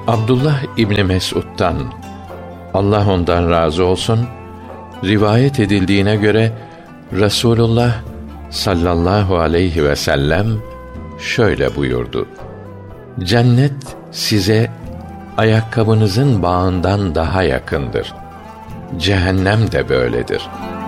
Abdullah İbni Mes'ud'dan, Allah ondan razı olsun, rivayet edildiğine göre Resulullah sallallahu aleyhi ve sellem şöyle buyurdu: Cennet size ayakkabınızın bağından daha yakındır. Cehennem de böyledir.